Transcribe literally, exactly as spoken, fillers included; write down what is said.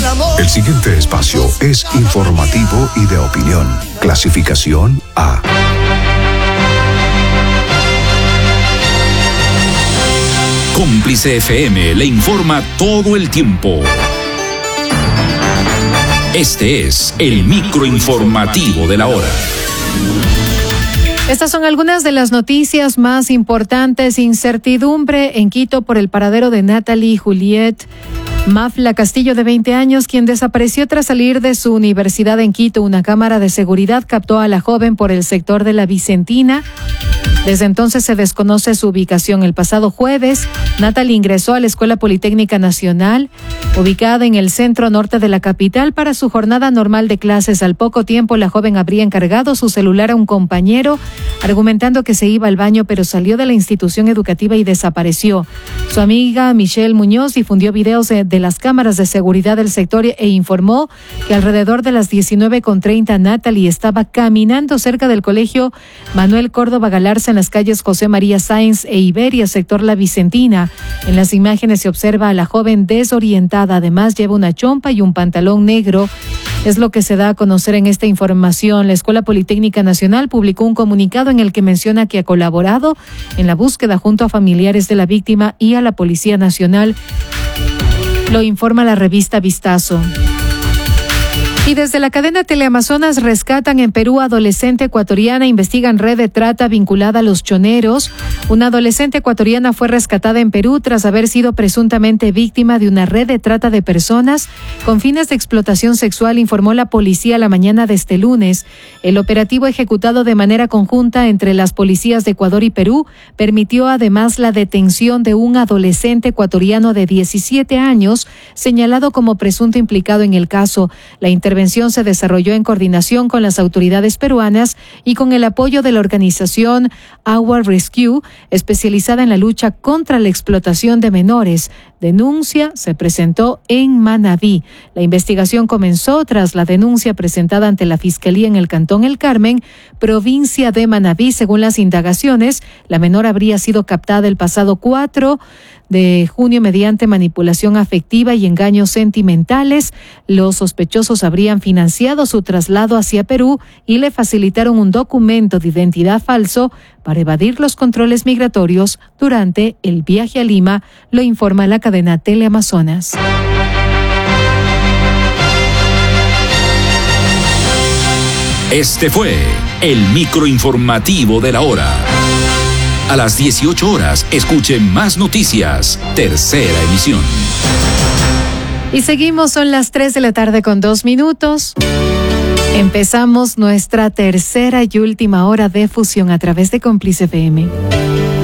El siguiente espacio es informativo y de opinión. Clasificación A. Cómplice F M le informa todo el tiempo. Este es el microinformativo de la hora. Estas son algunas de las noticias más importantes. Incertidumbre en Quito por el paradero de Natalie Juliet Mafla Castillo, de veinte años, quien desapareció tras salir de su universidad en Quito. Una cámara de seguridad captó a la joven por el sector de la Vicentina. Desde entonces se desconoce su ubicación. El pasado jueves, Natalie ingresó a la Escuela Politécnica Nacional, ubicada en el centro norte de la capital, para su jornada normal de clases. Al poco tiempo, la joven habría encargado su celular a un compañero, argumentando que se iba al baño, pero salió de la institución educativa y desapareció. Su amiga Michelle Muñoz difundió videos de, de las cámaras de seguridad del sector e informó que alrededor de las diecinueve con treinta Natalie estaba caminando cerca del colegio Manuel Córdoba Galarza en las calles José María Sáenz e Iberia, sector La Vicentina. En las imágenes se observa a la joven desorientada. Además, lleva una chompa y un pantalón negro. Es lo que se da a conocer en esta información. La Escuela Politécnica Nacional publicó un comunicado en el que menciona que ha colaborado en la búsqueda junto a familiares de la víctima y a la Policía Nacional. Lo informa la revista Vistazo. Y desde la cadena Teleamazonas rescatan en Perú adolescente ecuatoriana, investigan red de trata vinculada a los choneros. Una adolescente ecuatoriana fue rescatada en Perú tras haber sido presuntamente víctima de una red de trata de personas con fines de explotación sexual, informó la policía la mañana de este lunes. El operativo, ejecutado de manera conjunta entre las policías de Ecuador y Perú, permitió además la detención de un adolescente ecuatoriano de diecisiete años, señalado como presunto implicado en el caso. La intervención se desarrolló en coordinación con las autoridades peruanas y con el apoyo de la organización Our Rescue, especializada en la lucha contra la explotación de menores. Denuncia se presentó en Manabí. La investigación comenzó tras la denuncia presentada ante la Fiscalía en el Cantón El Carmen, provincia de Manabí. Según las indagaciones, la menor habría sido captada el pasado cuatro de junio mediante manipulación afectiva y engaños sentimentales. Los sospechosos habrían financiado su traslado hacia Perú y le facilitaron un documento de identidad falso para evadir los controles migratorios durante el viaje a Lima, lo informa la cadena Teleamazonas. Este fue el microinformativo de la hora. A las dieciocho horas, escuche más noticias. Tercera emisión. Y seguimos, son las tres de la tarde con dos minutos. Empezamos nuestra tercera y última hora de fusión a través de Cómplice F M.